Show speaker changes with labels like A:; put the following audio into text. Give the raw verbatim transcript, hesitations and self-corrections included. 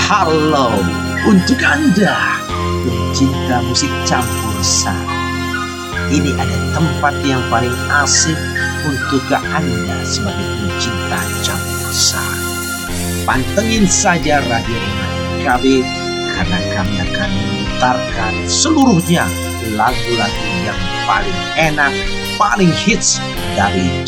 A: Halo untuk Anda pencinta musik campur sari. Ini ada tempat yang paling asik untuk Anda sebagai pencinta campur sari. Pantengin saja Radio Rema K B karena kami akan memutarkan seluruhnya lagu-lagu yang paling enak, paling hits dari